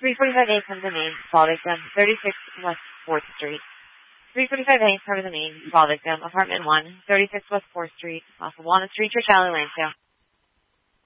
345A from the main, fall victim, 36 West 4th Street. 345A from the main, fall victim, apartment 1, 36 West 4th Street, off of Walnut Street, Charlie Lansdale.